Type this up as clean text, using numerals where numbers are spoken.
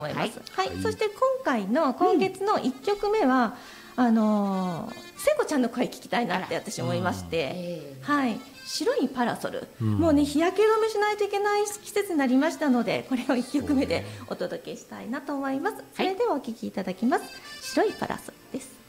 思います。 はいはい、そして今月の1曲目は、聖子ちゃんの声聞きたいなって私思いまして、はい、白いパラソル、もうね日焼け止めしないといけない季節になりましたので、これを1曲目でお届けしたいなと思います。それではお聴きいただきます。白いパラソルです。